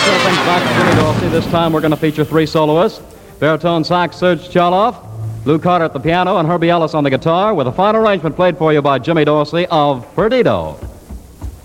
welcome back to Jimmy Dorsey. This time we're going to feature three soloists. Baritone sax Serge Chaloff, Lou Carter at the piano, and Herbie Ellis on the guitar, with a final arrangement played for you by Jimmy Dorsey of Perdido.